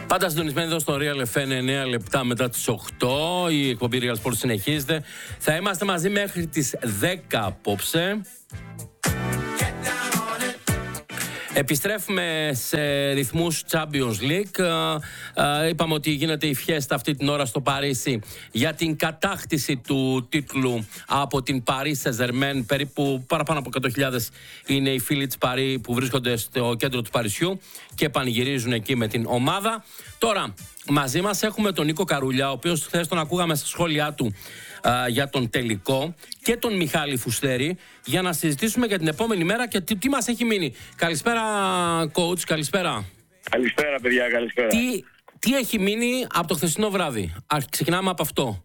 Πάντα συντονισμένοι εδώ στο Real FM 9 λεπτά μετά τις 8. Η εκπομπή Real Sports συνεχίζεται. Θα είμαστε μαζί μέχρι τις 10 απόψε. Επιστρέφουμε σε ρυθμούς Champions League. Είπαμε ότι γίνεται η φιέστα αυτή την ώρα στο Παρίσι για την κατάκτηση του τίτλου από την Paris Saint-Germain. Περίπου παραπάνω από 100.000 είναι οι φίλοι της Παρί που βρίσκονται στο κέντρο του Παρισιού και πανηγυρίζουν εκεί με την ομάδα. Τώρα, μαζί μας έχουμε τον Νίκο Καρούλια, ο οποίος χθες τον ακούγαμε στα σχόλιά του για τον τελικό, και τον Μιχάλη Φουστέρη, για να συζητήσουμε για την επόμενη μέρα και τι μας έχει μείνει. Καλησπέρα, coach, καλησπέρα. Καλησπέρα, παιδιά, καλησπέρα. Τι έχει μείνει από το χθεσινό βράδυ? Ξεκινάμε από αυτό.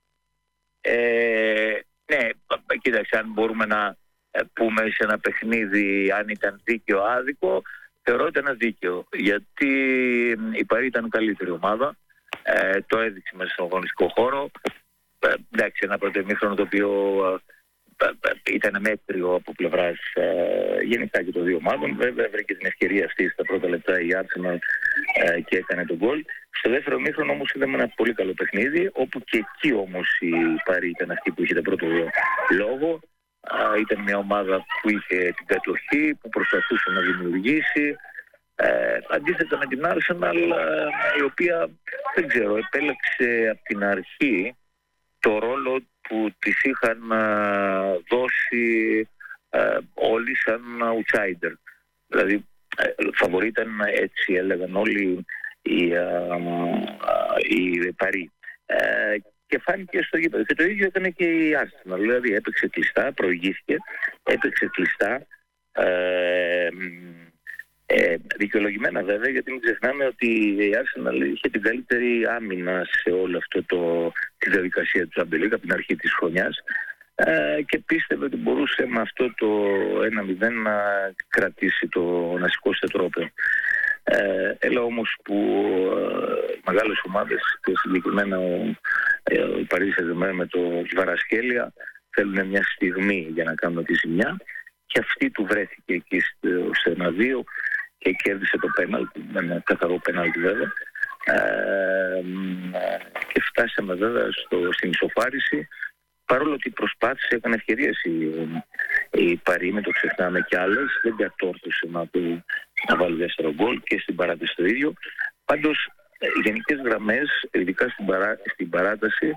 Ναι, κοίταξε, αν μπορούμε να πούμε σε ένα παιχνίδι αν ήταν δίκαιο άδικο, θεωρώ ότι ήταν δίκαιο, γιατί η Παρί ήταν καλύτερη ομάδα, το έδειξε μέσα στον αγωνιστικό χώρο. Εντάξει, ένα πρώτο ημίχρονο το οποίο ήταν μέτριο από πλευράς γενικά και των δύο ομάδων. Βέβαια, βρήκε την ευκαιρία αυτή στα πρώτα λεπτά η Arsenal και έκανε τον γκολ. Στο δεύτερο ημίχρονο όμως είδαμε ένα πολύ καλό παιχνίδι, όπου και εκεί όμως η Παρί ήταν αυτή που είχε τον πρώτο λόγο. Ήταν μια ομάδα που είχε την κατοχή, που προσπαθούσε να δημιουργήσει. Αντίθετα με την Arsenal, η οποία, δεν ξέρω, επέλεξε από την αρχή το ρόλο που της είχαν δώσει όλοι σαν outsider. Δηλαδή, φαβορί ήταν, έτσι έλεγαν όλοι, η Παρί. Και φάνηκε στο γήπεδο. Και το ίδιο έκανε και η Arsenal. Δηλαδή, έπαιξε κλειστά, προηγήθηκε, έπαιξε κλειστά. Δικαιολογημένα βέβαια, γιατί μην ξεχνάμε ότι η Arsenal είχε την καλύτερη άμυνα σε όλη τη διαδικασία του Champions League από την αρχή της χρονιάς, και πίστευε ότι μπορούσε με αυτό το 1-0 να κρατήσει να σηκώσει το τρόπαιο. Έλα όμως που μεγάλες ομάδες, και συγκεκριμένα η Paris Saint-Germain με το Κβαρασκέλια, θέλουν μια στιγμή για να κάνουν τη ζημιά, και αυτή του βρέθηκε εκεί στο 1-2 και κέρδισε το πέναλτι, με ένα καθαρό πέναλτι βέβαια, και φτάσαμε βέβαια στην ισοφάριση, παρόλο ότι προσπάθησε, έκανε ευκαιρίες η Παρί, με το ξεχνάμε κι άλλες, δεν κατόρθωσε να βάλει δεύτερο γκολ, και στην παράταση το ίδιο. Πάντως, οι γενικές γραμμές, ειδικά στην παράταση,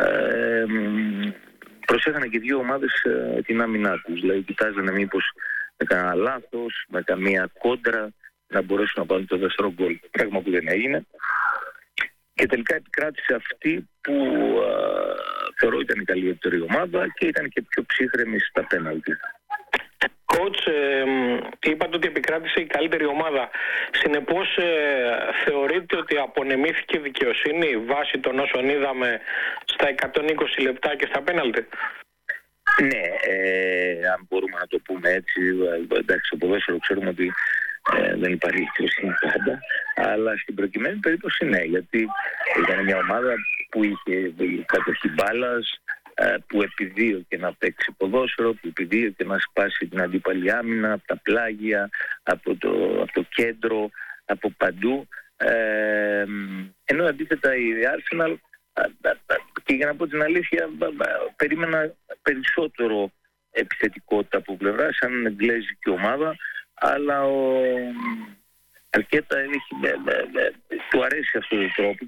προσέχανε και δύο ομάδες την άμυνά τους. Δηλαδή, κοιτάζανε μήπως με κανένα λάθος, με καμία κόντρα, να μπορέσουν να πάρουν το δεύτερο γκολ. Πράγμα που δεν έγινε. Και τελικά επικράτησε αυτή που θεωρώ ήταν η καλύτερη ομάδα και ήταν και πιο ψύχρεμη στα πέναλτι. Coach, είπατε ότι επικράτησε η καλύτερη ομάδα. Συνεπώς, θεωρείτε ότι απονεμήθηκε δικαιοσύνη βάσει των όσων είδαμε στα 120 λεπτά και στα πέναλτι? Ναι, αν μπορούμε να το πούμε έτσι. Εντάξει, στο ποδόσφαιρο ξέρουμε ότι δεν υπάρχει δικαιοσύνη πάντα, αλλά στην προκειμένη περίπτωση ναι, γιατί ήταν μια ομάδα που είχε κατοχή μπάλας, που επιδίωκε να παίξει ποδόσφαιρο, που επιδίωκε να σπάσει την αντίπαλη άμυνα από τα πλάγια, από το κέντρο, από παντού. Ενώ αντίθετα η Arsenal, και για να πω την αλήθεια, περίμενα περισσότερο επιθετικότητα από πλευρά, σαν εγγλέζικη ομάδα, αλλά Αρκέτα του αρέσει αυτό το τρόπο,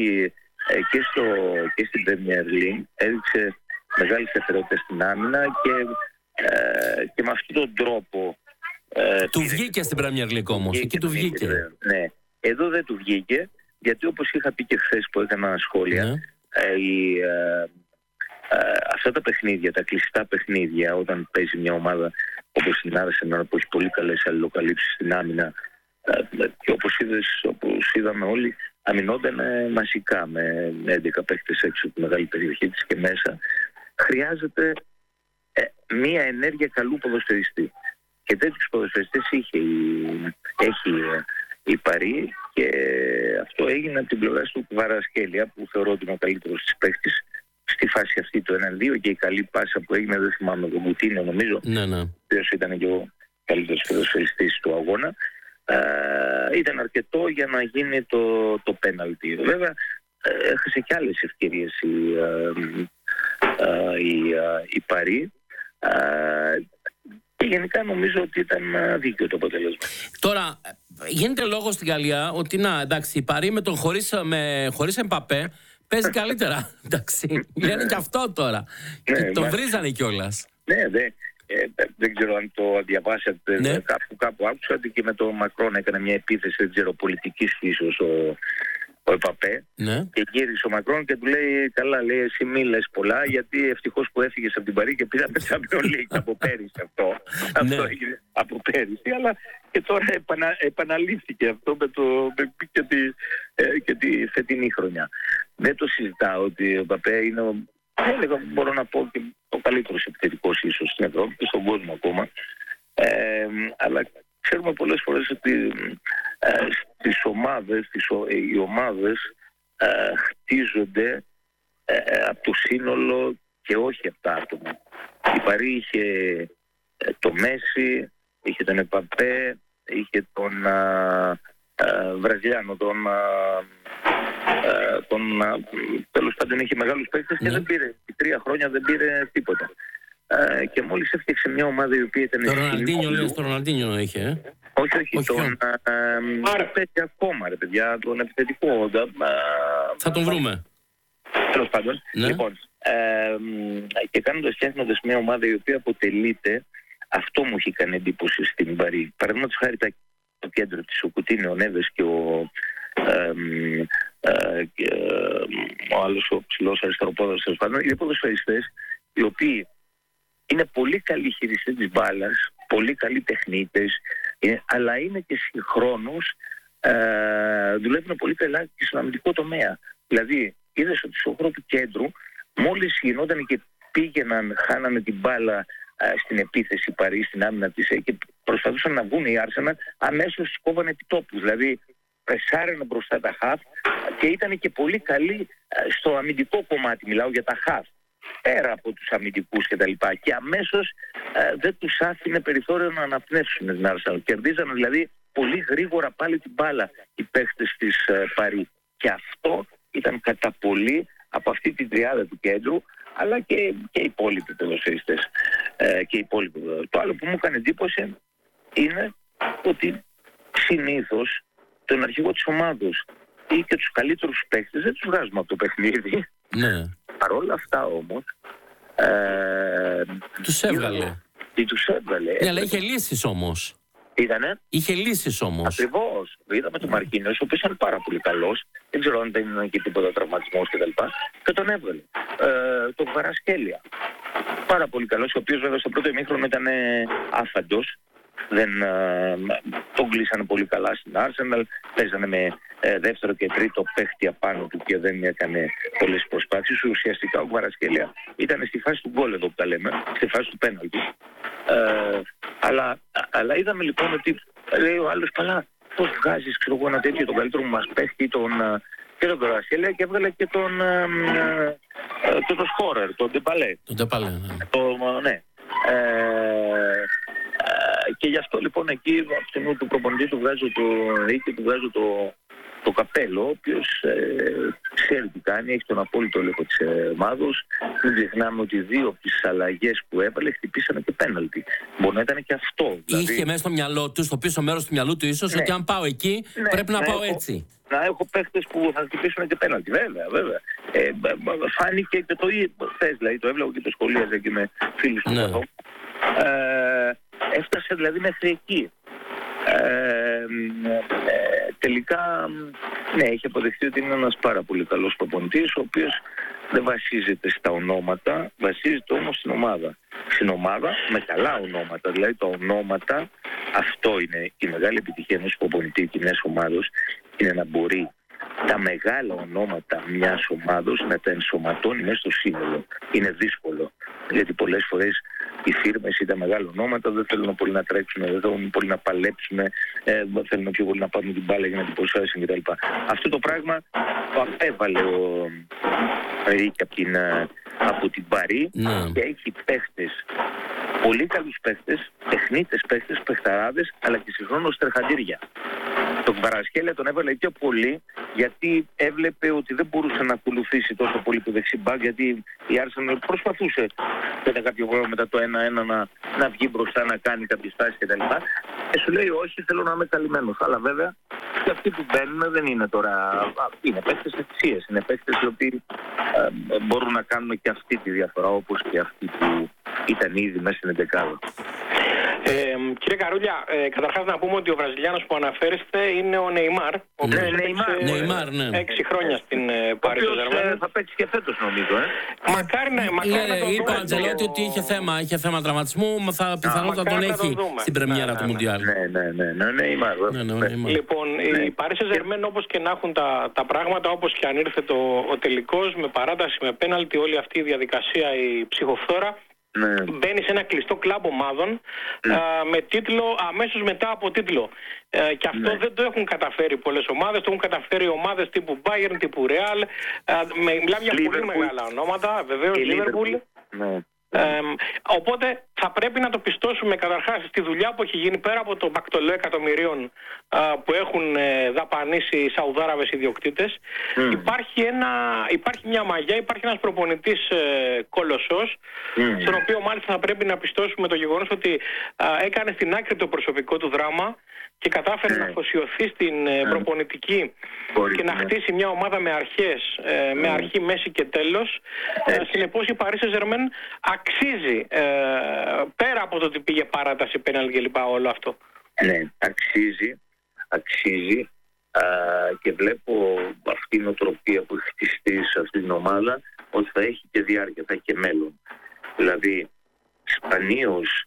και στην Premier League έδειξε μεγάλη σταθερότητα στην άμυνα, και με αυτόν τον τρόπο του βγήκε στην Premier League όμως. Εκεί του βγήκε. Ναι. Εδώ δεν του βγήκε, γιατί όπως είχα πει και χθες που έκανα σχόλια, ναι, αυτά τα παιχνίδια, τα κλειστά παιχνίδια, όταν παίζει μια ομάδα όπως την Arsenal, που έχει πολύ καλές αλληλοκαλύψεις στην άμυνα, και όπως είδαμε όλοι, αμυνόταν μαζικά με 11 παίκτες έξω από τη μεγάλη περιοχή της και μέσα. Χρειάζεται μία ενέργεια καλού ποδοσφαιριστή, και τέτοιους ποδοσφαιριστές έχει η Παρί, και αυτό έγινε από την πλευρά του Κβαρασκέλια, που θεωρώ ότι είναι ο καλύτερος της παίκτης στη φάση αυτή το 1-2, και η καλή πάσα που έγινε, δεν θυμάμαι, τον Κουτίνο νομίζω, ναι. ο οποίος ήταν και ο καλύτερος ποδοσφαιριστής του αγώνα. ήταν αρκετό για να γίνει το πέναλτι. Βέβαια έχασε και άλλες ευκαιρίες η Παρί, και γενικά νομίζω ότι ήταν δίκαιο το αποτέλεσμα. Τώρα γίνεται λόγο στην Γαλλία ότι εντάξει, η Παρί με τον χωρίς Εμπαπέ παίζει καλύτερα. Εντάξει, λένε και αυτό τώρα. Και τον βρίζανε κιόλας. Ναι, δεν ξέρω αν το διαβάσατε. Ναι. Κάπου άκουσα ότι και με τον Μακρόν έκανε μια επίθεση, δεν ξέρω, πολιτικής φύσεως ο Εμπαπέ. Ναι. Και γύρισε ο Μακρόν και του λέει: καλά, λέει, εσύ μη λες πολλά, γιατί ευτυχώς που έφυγες από την Παρί και πήγαμε Champions League από πέρυσι αυτό. Ναι. Αυτό έγινε από πέρυσι, αλλά και τώρα επαναλήφθηκε αυτό και τη φετινή χρονιά. Δεν το συζητάω ότι ο Εμπαπέ είναι, μπορώ να πω, και ο καλύτερος επιθετικός ίσως στην Ευρώπη και στον κόσμο ακόμα. Αλλά ξέρουμε πολλές φορές ότι στις ομάδες, οι ομάδες χτίζονται από το σύνολο και όχι από τα άτομα. Η Παρί είχε το Μέση, είχε τον Εμπαπέ, είχε τον Βραζιλιάνο, τέλος πάντων είχε μεγάλους παίκτες και δεν πήρε, 3 χρόνια δεν πήρε τίποτα. Και μόλις έφτιαξε μια ομάδα η οποία ήταν... Το Ροναλντίνιο είχε, Όχι, τον παίζει ακόμα, ρε παιδιά, τον επιθετικό. Θα τον βρούμε. Τέλος πάντων. Ναι. Λοιπόν, και φτιάχνοντας μια ομάδα η οποία αποτελείται, αυτό μου είχε κάνει εντύπωση στην Παρί. Παραδείγματος χάρη το κέντρο της, ο Κουτίνιο, ο Νέβες και ο άλλος ο ψηλός αριστεροπόδαρος, τέλος πάντων, είναι ποδοσφαιριστές οι οποίοι είναι πολύ καλοί χειριστές της μπάλας, πολύ καλοί τεχνίτες, αλλά είναι και συγχρόνως δουλεύουν πολύ καλά και στον αμυντικό τομέα. Δηλαδή, είδες ότι στο χώρο του κέντρου, μόλις γινόταν και πήγαιναν, χάνανε την μπάλα στην επίθεση Παρί, στην άμυνα της, και προσπαθούσαν να βγουν οι Arsenal, αμέσως κόβανε επιτόπους. Δηλαδή, πρεσάρανε μπροστά τα χαφ και ήταν και πολύ καλοί στο αμυντικό κομμάτι. Μιλάω για τα χαφ. Πέρα από τους αμυντικούς και τα λοιπά. Και αμέσως δεν τους άφηνε περιθώριο να αναπνεύσουν την Arsenal. Κερδίζανε δηλαδή πολύ γρήγορα πάλι την μπάλα οι παίχτες της Παρί. Και αυτό ήταν κατά πολύ από αυτή την τριάδα του κέντρου, αλλά και οι υπόλοιποι ποδοσφαιριστές. Το άλλο που μου έκανε εντύπωση είναι ότι συνήθως τον αρχηγό της ομάδος ή και τους καλύτερους παίχτες δεν τους βγάζουμε από το παιχνίδι. Ναι. Παρ' όλα αυτά όμως τους έβγαλε. Ναι, αλλά είχε λύσεις όμως. Ήτανε. Είχε λύσεις όμως. Ακριβώς. Είδαμε τον Μαρκίνιος, ο οποίος ήταν πάρα πολύ καλός. Δεν ξέρω αν δεν είναι και τίποτα τραυματισμός κτλ. Και τον έβγαλε. Τον Κβαρασκέλια. Πάρα πολύ καλός, ο οποίος βέβαια στο πρώτο ημίχρονο ήταν άφαντος. Τον κλείσανε πολύ καλά στην Arsenal. Παίζανε με δεύτερο και τρίτο παίχτη απάνω του και δεν έκανε πολλές προσπάθειες. Ουσιαστικά ο Κβαρασκέλια ήταν στη φάση του γκολ εδώ που τα λέμε, στη φάση του πέναλτι. Αλλά είδαμε λοιπόν ότι λέει ο άλλος, καλά, πώς βγάζεις, ξέρω εγώ, ένα τέτοιο, τον καλύτερο μου μας παίχτη, και τον Κβαρασκέλια, και έβγαλε και τον σκόρερ, τον Ντεμπαλέ. Ναι. Και γι' αυτό λοιπόν εκεί από τη στιγμή του προπονητή του βγάζω το καπέλο, ο οποίος ξέρει τι κάνει, έχει τον απόλυτο έλεγχο της ομάδος. Μην ξεχνάμε ότι 2 από τις αλλαγές που έβαλε χτυπήσανε και πέναλτι. Μπορεί να ήταν και αυτό. Δηλαδή... Είχε μέσα στο μυαλό του, στο πίσω μέρος του μυαλού του ίσως, ότι αν πάω εκεί πρέπει να πάω έτσι. Να έχω παίχτες που θα χτυπήσουν και πέναλτι. Βέβαια. Φάνηκε και το χθες, δηλαδή το έβλεπα και το σχολίαζε και με φίλους του εδώ. Έφτασε δηλαδή μέχρι εκεί. Τελικά, ναι, έχει αποδεχτεί ότι είναι ένας πάρα πολύ καλός προπονητής, ο οποίος δεν βασίζεται στα ονόματα, βασίζεται όμως στην ομάδα. Στην ομάδα με καλά ονόματα, δηλαδή τα ονόματα, αυτό είναι η μεγάλη επιτυχία ενός προπονητή κοινές ομάδος, είναι να μπορεί τα μεγάλα ονόματα μιας ομάδος να τα ενσωματώνει μέσα στο σύνολο. Είναι δύσκολο, γιατί πολλές φορές οι φίρμες ή τα μεγάλα ονόματα δεν θέλουν πολύ να τρέξουν, δεν θέλουν πολύ να παλέψουν, δεν θέλουν πιο πολύ να πάρουν την μπάλα για να την προσφέρουν κτλ. Αυτό το πράγμα το απέβαλε ο Ρίκ από την Παρί και έχει παίχτες πολύ καλούς παίχτες, τεχνίτες παίχτες, παιχταράδες, αλλά και συγχρόνως τρεχαντήρια. Τον Κβαρασχέλια τον έβαλε πιο πολύ γιατί έβλεπε ότι δεν μπορούσε να ακολουθήσει τόσο πολύ το δεξί μπακ, γιατί η Arsenal προσπαθούσε κατά κάποιο χρόνο μετά το 1-1 να βγει μπροστά, να κάνει κάποιες στάσεις κτλ. Σου λέει όχι, θέλω να είμαι καλυμμένος. Αλλά βέβαια και αυτοί που μπαίνουν δεν είναι τώρα, είναι παίκτες ευθυσίες, είναι παίκτες οι οποίοι μπορούν να κάνουν και αυτή τη διαφορά, όπως και αυτοί που ήταν ήδη μέσα στην εντεκάδα. Κύριε Καρούλια, καταρχάς να πούμε ότι ο Βραζιλιάνος που αναφέρεστε είναι ο Νεϊμάρ. Νεϊμάρ, ναι. 6 χρόνια στην Παρί Σεν-Ζερμέν. Θα παίξει και φέτος νομίζω. Μακάρι να τον είπε ο Αντζελότη ότι είχε θέμα τραυματισμού, πιθανότατα τον έχει στην πρεμιέρα του Μουντιάλ. Ναι, Νεϊμάρ. Λοιπόν, η Παρί Σεν-Ζερμέν, όπως και να έχουν τα πράγματα, όπως και αν ήρθε ο τελικός, με παράταση, με πέναλτι, όλη αυτή η διαδικασία, η ψυχοφθόρα, μπαίνει σε ένα κλειστό κλαμπ ομάδων με τίτλο, αμέσως μετά από τίτλο. Και αυτό δεν το έχουν καταφέρει πολλές ομάδες. Το έχουν καταφέρει ομάδες τύπου Bayern, τύπου Real. Μιλάμε για πολύ μεγάλα ονόματα, βεβαίως Liverpool. Οπότε θα πρέπει να το πιστώσουμε καταρχάς στη δουλειά που έχει γίνει πέρα από το μπακτολό εκατομμυρίων που έχουν δαπανίσει οι Σαουδάραβες ιδιοκτήτες. Υπάρχει μια μαγιά, υπάρχει ένας προπονητής κολοσσός, στον οποίο μάλιστα θα πρέπει να πιστώσουμε το γεγονός ότι έκανε στην άκρη το προσωπικό του δράμα και κατάφερε να αφοσιωθεί στην προπονητική και να χτίσει μια ομάδα με αρχές, με αρχή, μέση και τέλος. Συνεπώς η Paris Saint-Germain αξίζει, πέρα από το ότι πήγε παράταση, πέναλτι και λοιπά, όλο αυτό. Ναι, αξίζει και βλέπω αυτή η νοοτροπία που έχει χτιστεί σε αυτή την ομάδα ότι θα έχει και διάρκεια, θα έχει και μέλλον. Δηλαδή, σπανίως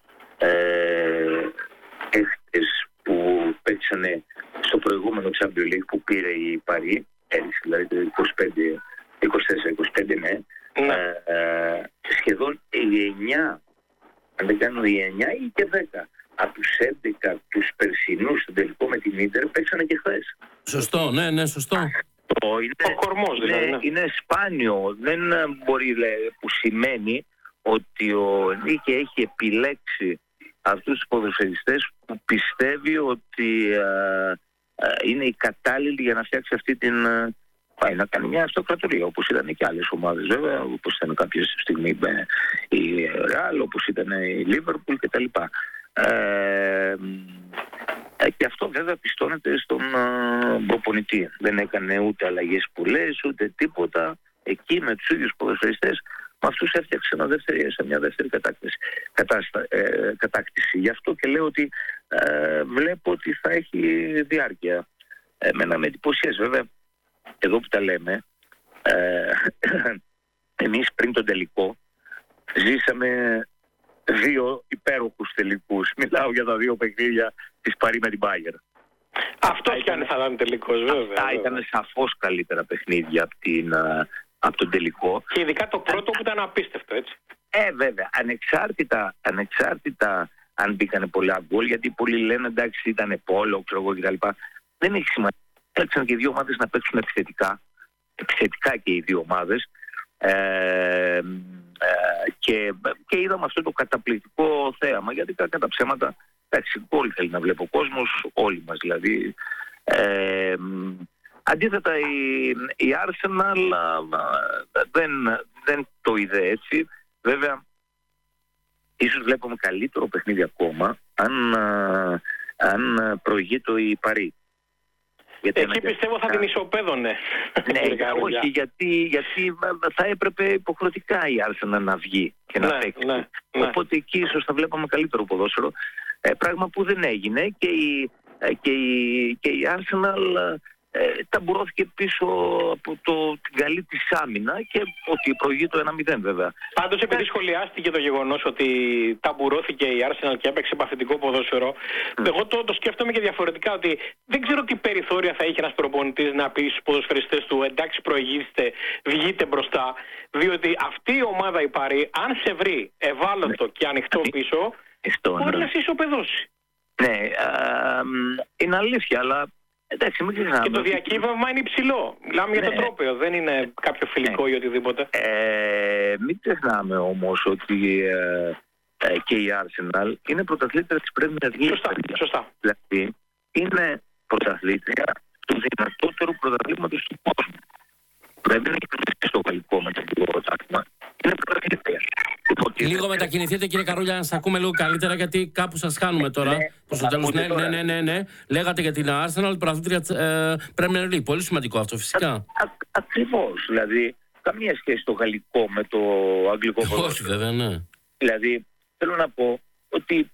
έχτες που παίξανε στο προηγούμενο Champions League που πήρε η Παρί, δηλαδή το 24-25, ναι. Σχεδόν οι 9, αν δεν κάνω οι 9 ή και 10 από τους 11 τους περσινούς στον τελικό με την Ίντερ παίξανε και χθες. Σωστό, ναι, σωστό. Ο κορμός δηλαδή. Είναι σπάνιο, δεν μπορεί, που σημαίνει ότι ο Ενρίκε έχει επιλέξει αυτούς τους ποδοσφαιριστές που πιστεύει ότι είναι οι κατάλληλοι για να φτιάξει αυτή την... Πάει να κάνει μια αυτοκρατορία, όπως ήταν και άλλες ομάδες βέβαια, όπως ήταν κάποια στιγμή η Real, όπως ήταν η Liverpool κτλ. Και αυτό βέβαια πιστώνεται στον προπονητή. Δεν έκανε ούτε αλλαγές πολλές, ούτε τίποτα. Εκεί με τους ίδιους ποδοσφαιριστές, με αυτούς έφτιαξε σε μια δεύτερη κατάκτηση. Γι' αυτό και λέω ότι βλέπω ότι θα έχει διάρκεια. Εμένα με εντυπωσιάζει βέβαια, εδώ που τα λέμε, εμείς πριν τον τελικό ζήσαμε 2 υπέροχους τελικούς. Μιλάω για τα 2 παιχνίδια της Παρί με την Bayern. Αυτός κι αν θα ήταν τελικός, βέβαια. Αυτά ήταν σαφώς καλύτερα παιχνίδια από τον τελικό. Και ειδικά το πρώτο που ήταν απίστευτο, έτσι. Βέβαια. Ανεξάρτητα αν μπήκανε πολλά γκολ, γιατί πολλοί λένε εντάξει ήταν πόλο, ξέρω εγώ κτλ. Δεν έχει σημασία. Έλεξαν και οι δύο ομάδες να παίξουν επιθετικά και οι δύο ομάδες. Και είδαμε αυτό το καταπληκτικό θέαμα, γιατί κατά ψέματα γκολ θέλει να βλέπει ο κόσμος, όλοι μας δηλαδή. Αντίθετα η Arsenal δεν το είδε έτσι. Βέβαια ίσως βλέπουμε καλύτερο παιχνίδι ακόμα αν προηγείται η Παρί. Εκεί πιστεύω θα την ισοπαίδωνε. Ναι, όχι, γιατί θα έπρεπε υποχρεωτικά η Arsenal να βγει και να παίξει. Οπότε εκεί ίσως θα βλέπαμε καλύτερο ποδόσφαιρο. Πράγμα που δεν έγινε και η Arsenal ταμπουρώθηκε πίσω από την καλή της άμυνα και ότι προηγεί το 1-0 βέβαια. Πάντως επειδή σχολιάστηκε το γεγονός ότι ταμπουρώθηκε η Arsenal και έπαιξε παθητικό ποδόσφαιρο, εγώ το σκέφτομαι και διαφορετικά, ότι δεν ξέρω τι περιθώρια θα είχε ένας προπονητής να πει στους ποδοσφαιριστές του εντάξει προηγήστε, βγείτε μπροστά, διότι αυτή η ομάδα η Παρί, αν σε βρει ευάλωτο και ανοιχτό πίσω, μπορεί να σε ισοπεδώσει. Ναι, είναι αλήθεια, αλλά εντάξει, μην ξεχνάμε. Και το διακύβευμα είναι υψηλό. Μιλάμε για το τρόπαιο, δεν είναι κάποιο φιλικό ή οτιδήποτε. Μην ξεχνάμε όμως ότι και η Arsenal είναι πρωταθλήτρια της Premier League. Σωστά. Δηλαδή είναι πρωταθλήτρια του δυνατότερου πρωταθλήματος του κόσμου. Δηλαδή δεν έχει στο γαλλικό μεταξύ τάκμα. Είναι πρωταθλήτρια. Λίγο μετακινηθείτε, κύριε Καρούλια, να σας ακούμε λίγο καλύτερα, γιατί κάπου σας χάνουμε τώρα. Προς το τέλος. Ναι. Λέγατε για την Arsenal, πρωταθλήτρια Premier League. Πολύ σημαντικό αυτό, φυσικά. Ακριβώς. Δηλαδή, καμία σχέση το γαλλικό με το αγγλικό ποδόσφαιρο. Όχι, βέβαια, ναι. Δηλαδή, θέλω να πω ότι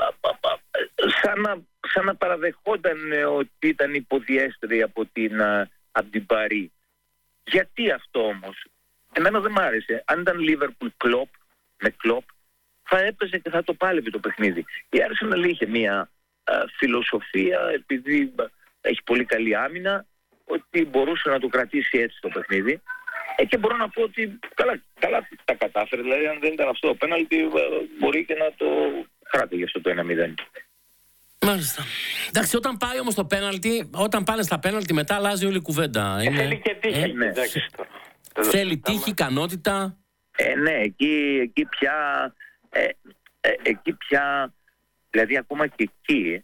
σαν να παραδεχόταν ότι ήταν υποδιέστερη από την Παρί. Γιατί αυτό όμως? Εμένα δεν μ' άρεσε. Αν ήταν Liverpool με Klopp, θα έπαιζε και θα το πάλευε το παιχνίδι. Η Arsenal είχε μια φιλοσοφία, επειδή έχει πολύ καλή άμυνα, ότι μπορούσε να το κρατήσει έτσι το παιχνίδι. Και μπορώ να πω ότι καλά τα κατάφερε. Δηλαδή, αν δεν ήταν αυτό το πέναλτι, μπορεί και να το κράτηγε αυτό το 1-0. Μάλιστα. Εντάξει, όταν πάει όμως το πέναλτι, όταν πάνε στα πέναλτι, μετά αλλάζει όλη η κουβέντα. Θέλει και τύχη. Θέλει τύχη, ικανότητα. Ναι, εκεί πια, δηλαδή ακόμα και εκεί,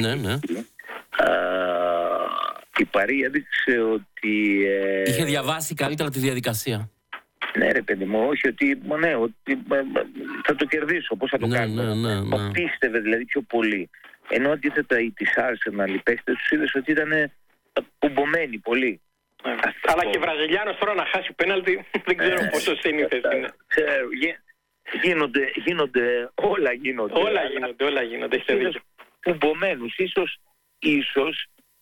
η Παρί έδειξε ότι... είχε διαβάσει καλύτερα τη διαδικασία. Ναι ρε παιδί μου, όχι ότι θα το κερδίσω, πώς θα το κάνω. Το πίστευε δηλαδή πιο πολύ. Ενώ αντίθετα οι της Arsenal, οι παίκτες τους είδες ότι ήταν κουμπωμένοι πολύ. Αλλά και Βραζιλιάνος τώρα να χάσει πέναλτι, δεν ξέρω πόσο σύνηθες είναι. Όλα γίνονται. Έχετε δίκιο. Κουμπωμένους, ίσως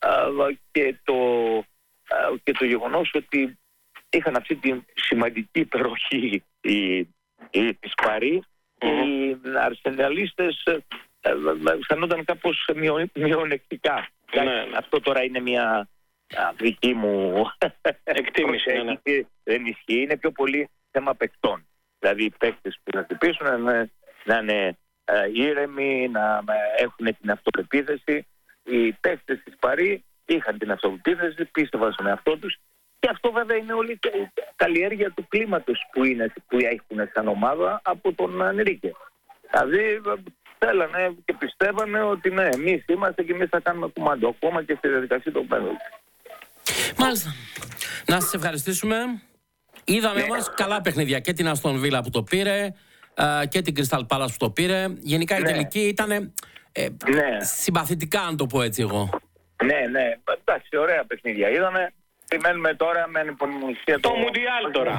και το γεγονός ότι είχαν αυτή τη σημαντική υπεροχή της Παρί, οι αρσεναλίστες αισθανόταν κάπως μειονεκτικά. Αυτό τώρα είναι μια δική μου εκτίμηση. Δεν ισχύει, είναι πιο πολύ θέμα παικτών. Δηλαδή οι παίκτες που θα χτυπήσουν να είναι ήρεμοι, να έχουν την αυτοπεποίθηση. Οι παίκτες της Παρί είχαν την αυτοπεποίθηση, πίστευαν στον εαυτό τους. Και αυτό βέβαια είναι όλη η καλλιέργεια του κλίματος που έχουν σαν ομάδα από τον Ενρίκε. Δηλαδή θέλανε και πιστεύανε ότι ναι, εμείς είμαστε και εμείς θα κάνουμε κουμάντο ακόμα και στη διαδικασία των πέναλτι. Μάλιστα. Να σας ευχαριστήσουμε. Είδαμε όμως καλά παιχνίδια, και την Αστον Βίλα που το πήρε και την Crystal Palace που το πήρε. Γενικά η τελική ήταν συμπαθητικά, αν το πω έτσι εγώ. Ναι. Εντάξει, ωραία παιχνίδια είδαμε. Περιμένουμε τώρα με ανυπομονησία το Μουντιάλ τώρα.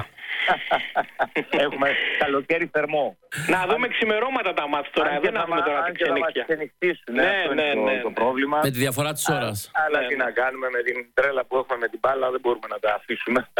Έχουμε καλοκαίρι θερμό. Να δούμε ξημερώματα τα μάτς τώρα. Δεν έχουμε τώρα την ξενύχια. Ναι, το πρόβλημα. Με τη διαφορά της ώρας. Αλλά τι να κάνουμε με την τρέλα που έχουμε με την μπάλα, δεν μπορούμε να τα αφήσουμε.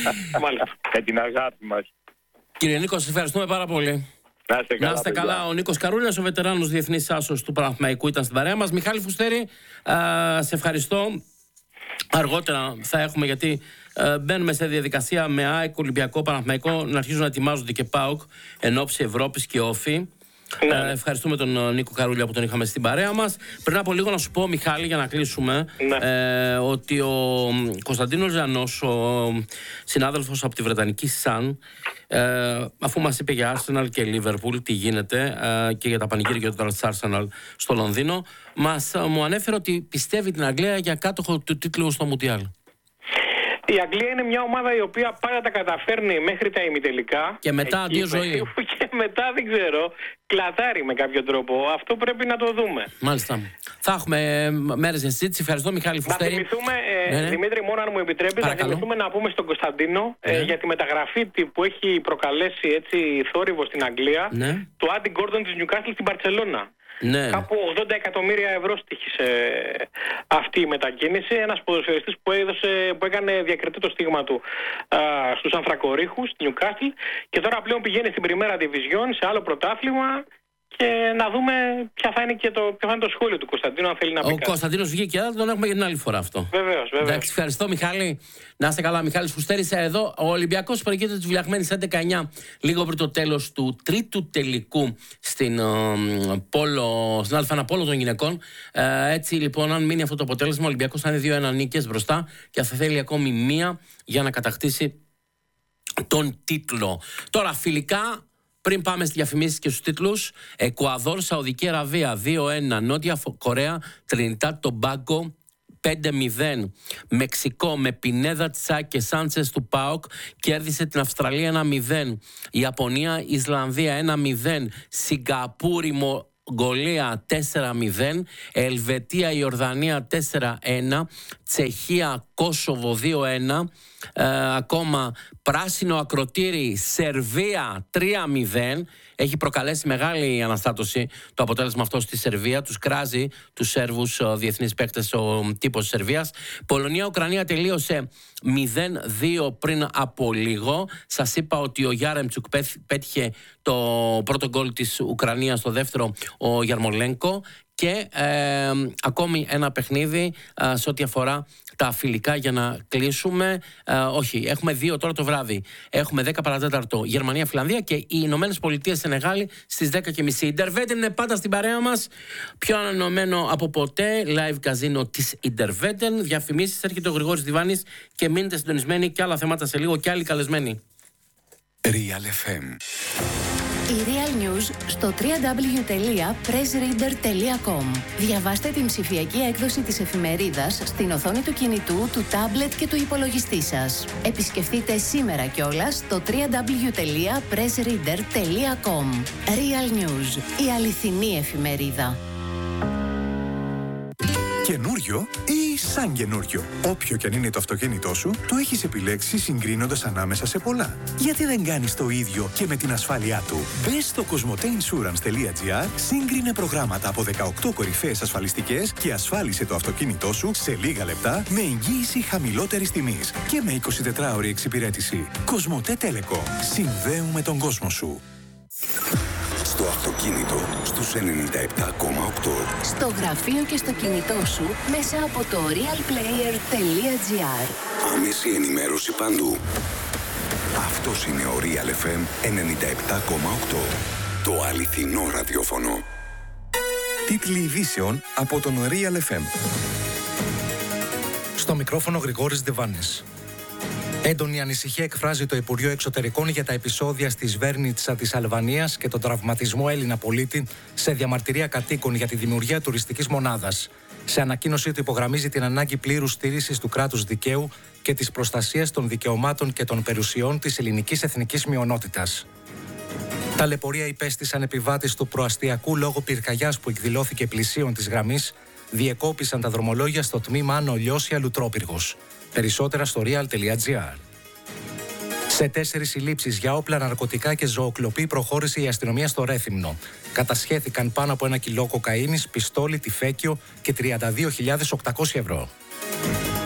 Με την αγάπη μας. Κύριε Νίκο, σας ευχαριστούμε πάρα πολύ. Να είστε καλά. Ο Νίκος Καρούλιας, ο βετεράνος διεθνής άσος του Παναθηναϊκού, ήταν στην παρέα μας. Μιχάλη Φουστέρη, σε ευχαριστώ. Αργότερα θα έχουμε, γιατί μπαίνουμε σε διαδικασία με ΑΕΚ, Ολυμπιακό, Παναθηναϊκό, να αρχίζουν να ετοιμάζονται και ΠΑΟΚ εν ώψη Ευρώπης και όφη. Ευχαριστούμε τον Νίκο Καρούλια που τον είχαμε στην παρέα μας. Πριν από λίγο να σου πω, Μιχάλη, για να κλείσουμε, ότι ο Κωνσταντίνος Ζανός, ο συνάδελφος από τη Βρετανική Sun, αφού μας είπε για Arsenal και Liverpool τι γίνεται και για τα πανηγύρια του Arsenal στο Λονδίνο, μου ανέφερε ότι πιστεύει την Αγγλία για κάτοχο του τίτλου στο Μουντιάλ. Η Αγγλία είναι μια ομάδα η οποία πάντα τα καταφέρνει μέχρι τα ημιτελικά. Και μετά αντίο ζωή. Και μετά δεν ξέρω, κλατάρει με κάποιο τρόπο. Αυτό πρέπει να το δούμε. Μάλιστα. Θα έχουμε μέρες για συζήτηση. Ευχαριστώ, Μιχάλη Φουστέρη. Να θυμηθούμε, Δημήτρη, μόνο αν μου επιτρέπεις, να θυμηθούμε να πούμε στον Κωνσταντίνο για τη μεταγραφή που έχει προκαλέσει έτσι θόρυβο στην Αγγλία, του Άντι Γκόρντον της Νιουκάστλ στην Μπαρτσελώνα. Ναι. Κάπου 80 εκατομμύρια ευρώ στοίχησε αυτή η μετακίνηση. Ένας ποδοσφαιριστής που έκανε διακριτή το στίγμα του στους Ανθρακορίχους, στη Νιουκάστλ, και τώρα πλέον πηγαίνει στην Πριμέρα Διβιζιόν, σε άλλο πρωτάθλημα, και να δούμε ποια θα είναι το σχόλιο του Κωνσταντίνου, αν θέλει να πει κάτι. Ο Κωνσταντίνος βγήκε, θα τον έχουμε για την άλλη φορά αυτό. Βεβαίως. Εντάξει, ευχαριστώ, Μιχάλη. Να είστε καλά, Μιχάλης Φουστέρης εδώ. Ο Ολυμπιακός προηγείται της Βουλιαγμένης 11-9, λίγο πριν το τέλος του τρίτου τελικού στην Α1 Πόλο των γυναικών. Έτσι λοιπόν, αν μείνει αυτό το αποτέλεσμα, ο Ολυμπιακός θα είναι 2-1 νίκες μπροστά και θα θέλει ακόμη μία για να κατακτήσει τον τίτλο. Τώρα φιλικά Πριν πάμε στις διαφημίσεις και στους τίτλους, Εκουαδόρ, Σαουδική Αραβία 2-1, Νότια Κορέα, Τρινιτάτ Τομπάγκο 5-0. Μεξικό με Πινέδα Τσά και Σάντσες του ΠΑΟΚ κέρδισε την Αυστραλία 1-0. Ιαπωνία, Ισλανδία 1-0. Σιγκαπούρη, Μογγολία 4-0. Ελβετία, Ιορδανία 4-1. Τσεχία, Κόσοβο 2-1. Ακόμα πράσινο ακροτήρι, Σερβία 3-0. Έχει προκαλέσει μεγάλη αναστάτωση το αποτέλεσμα αυτό στη Σερβία. Τους κράζει τους Σέρβους διεθνείς παίκτες ο τύπος της Σερβίας. Πολωνία-Ουκρανία τελείωσε 0-2 πριν από λίγο. Σας είπα ότι ο Γιάρεμτσουκ πέτυχε το πρώτο γκολ της Ουκρανίας, το δεύτερο ο Γιαρμολένκο. Και ακόμη ένα παιχνίδι σε ό,τι αφορά τα φιλικά για να κλείσουμε. Όχι, έχουμε 2 τώρα το βράδυ. Έχουμε 10 παρατέταρτο Γερμανία-Φιλανδία και οι Ηνωμένες Πολιτείες Σενεγάλη στις 10:30. Ιντερβέντεν είναι πάντα στην παρέα μας. Πιο ανανεωμένο από ποτέ. Live καζίνο της Ιντερβέντεν. Διαφημίσεις, έρχεται ο Γρηγόρης Διβάνης και μείνετε συντονισμένοι, και άλλα θέματα σε λίγο και άλλοι καλεσμένοι. Real FM. Η Real News στο www.pressreader.com. Διαβάστε την ψηφιακή έκδοση της εφημερίδας στην οθόνη του κινητού, του τάμπλετ και του υπολογιστή σας. Επισκεφτείτε σήμερα κιόλας το www.pressreader.com. Real News, η αληθινή εφημερίδα. Καινούριο ή σαν καινούριο. Όποιο και αν είναι το αυτοκίνητό σου, το έχεις επιλέξει συγκρίνοντας ανάμεσα σε πολλά. Γιατί δεν κάνεις το ίδιο και με την ασφάλειά του? Μπες στο cosmoteinsurance.gr, σύγκρινε προγράμματα από 18 κορυφαίες ασφαλιστικές και ασφάλισε το αυτοκίνητό σου σε λίγα λεπτά με εγγύηση χαμηλότερης τιμής και με 24ωρη εξυπηρέτηση. Cosmote Telecom. Συνδέουμε τον κόσμο σου. Στο αυτοκίνητο στους 97,8. Στο γραφείο και στο κινητό σου μέσα από το realplayer.gr. Άμεση ενημέρωση παντού. Αυτός είναι ο Real FM 97,8. Το αληθινό ραδιόφωνο. Τίτλοι ειδήσεων από τον Real FM. Στο μικρόφωνο Γρηγόρης Διβάνης. Έντονη ανησυχία εκφράζει το Υπουργείο Εξωτερικών για τα επεισόδια στη Σβέρνιτσα της Αλβανίας και τον τραυματισμό Έλληνα πολίτη σε διαμαρτυρία κατοίκων για τη δημιουργία τουριστικής μονάδας. Σε ανακοίνωσή του υπογραμμίζει την ανάγκη πλήρους στήρησης του κράτους δικαίου και της προστασίας των δικαιωμάτων και των περιουσιών της ελληνικής εθνικής μειονότητας. Ταλαιπωρία υπέστησαν επιβάτες του προαστιακού λόγω πυρκαγιάς που εκδηλώθηκε πλησίων της γραμμής. Διεκόπησαν τα δρομολόγια στο τμήμα Άνω Λιώσια Λουτρόπυργος. Περισσότερα στο real.gr. Σε 4 συλλήψεις για όπλα, ναρκωτικά και ζωοκλοπή προχώρησε η αστυνομία στο Ρέθυμνο. Κατασχέθηκαν πάνω από 1 κιλό κοκαίνης, πιστόλι, τυφέκιο και 32.800 ευρώ.